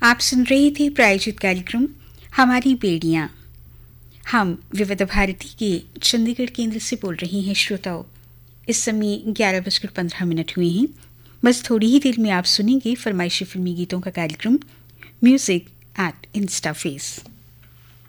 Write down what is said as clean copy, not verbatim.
आप सुन रहे थे प्रायोजित कार्यक्रम हमारी बेड़ियां। हम विविध भारती के चंडीगढ़ केंद्र से बोल रहे हैं श्रोताओं। इस समय 11:15 हुए हैं। बस थोड़ी ही देर में आप सुनेंगे फरमाइशी फिल्मी गीतों का कार्यक्रम म्यूजिक एट इंस्टाफेस।